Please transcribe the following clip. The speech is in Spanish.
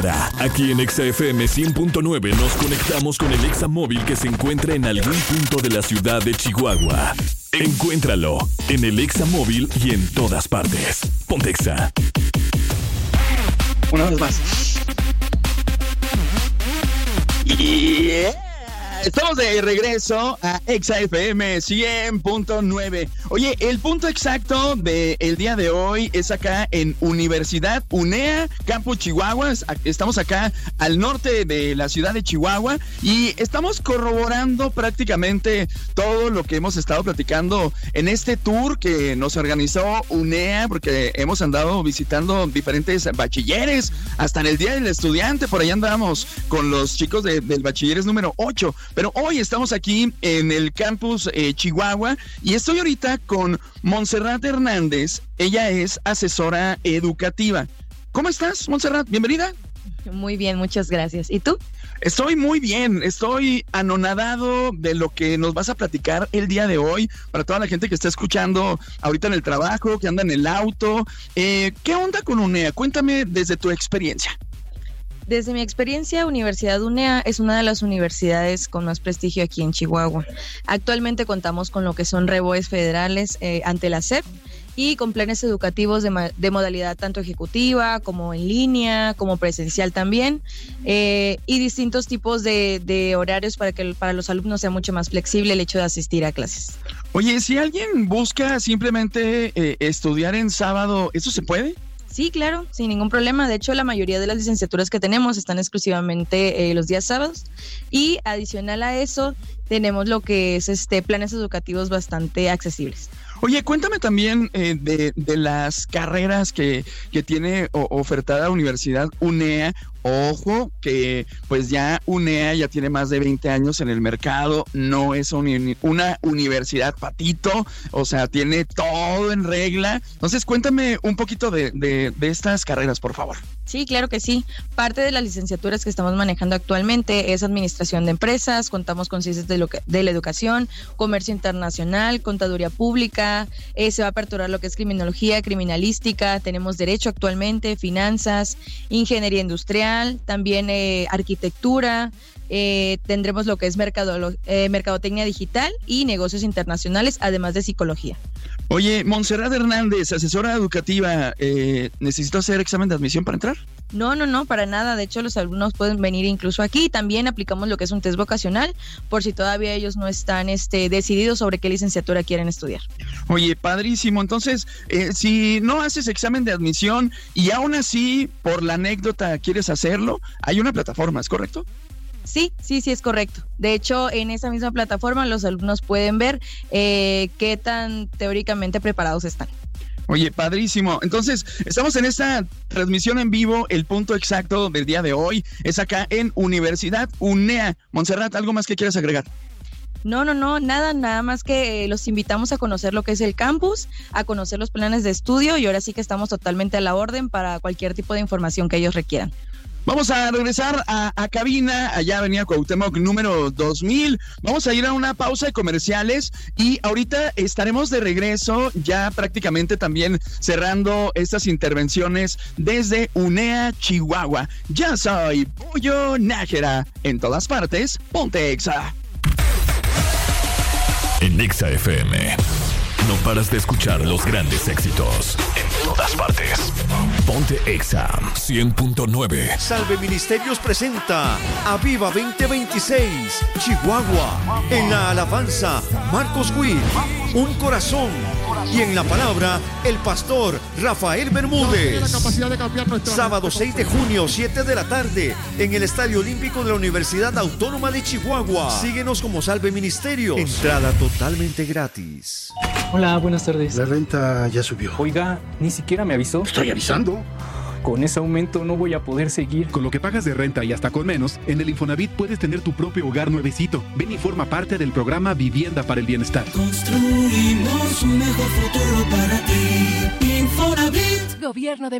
Aquí en Exa FM 100.9 nos conectamos con el Exa móvil que se encuentra en algún punto de la ciudad de Chihuahua. Encuéntralo en el Exa móvil y en todas partes. Ponte Exa. Una vez más. Yeah. Estamos de regreso a Exa FM 100.9. Oye, el punto exacto del día de hoy es acá en Universidad UNEA, Campus Chihuahua. Estamos acá al norte de la ciudad de Chihuahua y estamos corroborando prácticamente todo lo que hemos estado platicando en este tour que nos organizó UNEA, porque hemos andado visitando diferentes bachilleres, hasta en el Día del Estudiante, por ahí andamos con los chicos del bachilleres número 8. Pero hoy estamos aquí en el campus Chihuahua y estoy ahorita con Montserrat Hernández. Ella es asesora educativa. ¿Cómo estás, Montserrat? Bienvenida. Muy bien, muchas gracias. ¿Y tú? Estoy muy bien, estoy anonadado de lo que nos vas a platicar el día de hoy para toda la gente que está escuchando ahorita en el trabajo, que anda en el auto. ¿Qué onda con UNEA? Cuéntame desde tu experiencia. Desde mi experiencia, Universidad UNEA es una de las universidades con más prestigio aquí en Chihuahua. Actualmente contamos con lo que son reboes federales ante la SEP y con planes educativos de modalidad tanto ejecutiva como en línea, como presencial también, y distintos tipos de horarios para que para los alumnos sea mucho más flexible el hecho de asistir a clases. Oye, si alguien busca simplemente estudiar en sábado, ¿eso se puede? Sí, claro, sin ningún problema. De hecho, la mayoría de las licenciaturas que tenemos están exclusivamente los días sábados y adicional a eso tenemos lo que es planes educativos bastante accesibles. Oye, cuéntame también de las carreras que tiene ofertada Universidad UNEA. Ojo, que pues ya UNEA ya tiene más de 20 años en el mercado, no es una universidad patito, o sea, tiene todo en regla. Entonces, cuéntame un poquito de estas carreras, por favor. Sí, claro que sí. Parte de las licenciaturas que estamos manejando actualmente es administración de empresas, contamos con ciencias de la educación, comercio internacional, contaduría pública, se va a aperturar lo que es criminología, criminalística, tenemos derecho actualmente, finanzas, ingeniería industrial, también arquitectura, tendremos lo que es mercadotecnia digital y negocios internacionales, además de psicología. Oye, Montserrat Hernández, asesora educativa, ¿necesito hacer examen de admisión para entrar? No, para nada. De hecho, los alumnos pueden venir incluso aquí. También aplicamos lo que es un test vocacional, por si todavía ellos no están decididos sobre qué licenciatura quieren estudiar. Oye, padrísimo. Entonces, si no haces examen de admisión y aún así, por la anécdota, quieres hacerlo, hay una plataforma, ¿es correcto? Sí, es correcto. De hecho, en esa misma plataforma los alumnos pueden ver qué tan teóricamente preparados están. Oye, padrísimo. Entonces, estamos en esta transmisión en vivo. El punto exacto del día de hoy es acá en Universidad UNEA. Montserrat, ¿algo más que quieras agregar? No, nada más que los invitamos a conocer lo que es el campus, a conocer los planes de estudio y ahora sí que estamos totalmente a la orden para cualquier tipo de información que ellos requieran. Vamos a regresar a cabina, allá Avenida Cuauhtémoc número 2000. Vamos a ir a una pausa de comerciales y ahorita estaremos de regreso ya prácticamente también cerrando estas intervenciones desde UNEA, Chihuahua. Ya soy Pollo Nájera, en todas partes, ponte Exa. En Exa FM no paras de escuchar los grandes éxitos en todas partes. Ponte Exa 100.9. Salve Ministerios presenta Aviva 2026 Chihuahua. En la alabanza, Marcos Witt, Un Corazón. Y en la palabra, el pastor Rafael Bermúdez. Sábado 6 de junio, 7 de la tarde, en el Estadio Olímpico de la Universidad Autónoma de Chihuahua. Síguenos como Salve Ministerios. Entrada totalmente gratis. Hola, buenas tardes. La renta ya subió. Oiga, ni siquiera me avisó. Estoy avisando. Con ese aumento no voy a poder seguir. Con lo que pagas de renta y hasta con menos, en el Infonavit puedes tener tu propio hogar nuevecito. Ven y forma parte del programa Vivienda para el Bienestar. Construimos un mejor futuro para ti. Infonavit. Gobierno de